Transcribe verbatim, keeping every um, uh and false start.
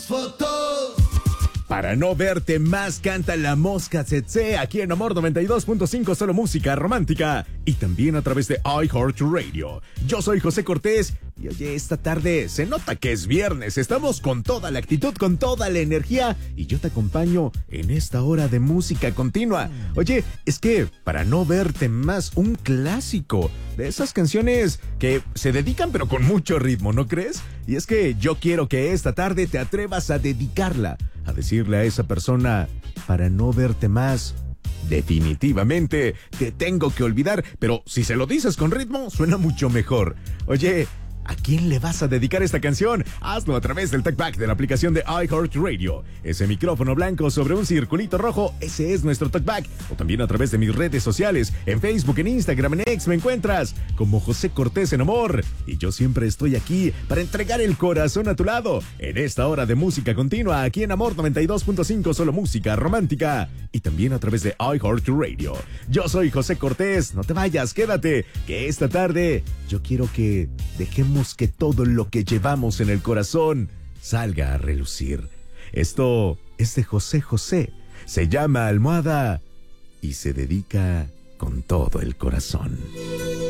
Fotos. Para no verte más, canta La Mosca Tsetse aquí en Amor noventa y dos punto cinco, solo música romántica. Y también a través de iHeartRadio. Yo soy José Cortés y oye, esta tarde se nota que es viernes. Estamos con toda la actitud, con toda la energía. Y yo te acompaño en esta hora de música continua. Oye, es que para no verte más, un clásico de esas canciones que se dedican pero con mucho ritmo, ¿no crees? Y es que yo quiero que esta tarde te atrevas a dedicarla, a decirle a esa persona, para no verte más, definitivamente te tengo que olvidar, pero si se lo dices con ritmo, suena mucho mejor. Oye, ¿a quién le vas a dedicar esta canción? Hazlo a través del TalkBack de la aplicación de iHeartRadio. Ese micrófono blanco sobre un circulito rojo, ese es nuestro TalkBack. O también a través de mis redes sociales, en Facebook, en Instagram, en X, me encuentras como José Cortés en Amor. Y yo siempre estoy aquí para entregar el corazón a tu lado, en esta hora de música continua, aquí en Amor noventa y dos punto cinco, solo música romántica. Y también a través de iHeartRadio. Yo soy José Cortés, no te vayas, quédate, que esta tarde yo quiero que dejemos que todo lo que llevamos en el corazón salga a relucir. Esto es de José José, se llama Almohada y se dedica con todo el corazón.